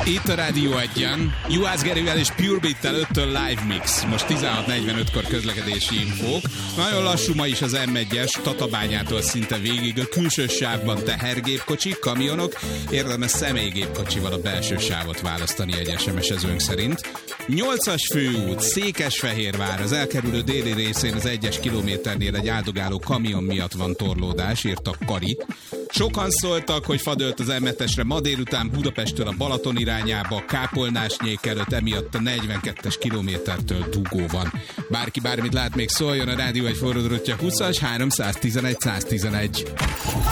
Itt a Rádió 1-en, Juhász Gerivel és Pure Beat-tel 5-től live mix. Most 16:45-kor közlekedési infók. Nagyon lassú ma is az M1-es, Tatabányától szinte végig a külső sávban tehergépkocsik, kamionok. Érdemes személygépkocsival a belső sávot választani egy SMS-ezőnk szerint. 8-as főút, Székesfehérvár, az elkerülő déli részén az 1-es kilométernél egy áldogáló kamion miatt van torlódás, írta Kari. Sokan szóltak, hogy fadölt az M7-esre ma délután Budapesttől a Balaton irányába, Kápolnásnyék előtt, emiatt a 42-es kilométertől dugó van. Bárki bármit lát, még szóljon, a Rádió 1 forradrótja 20-as 311 111.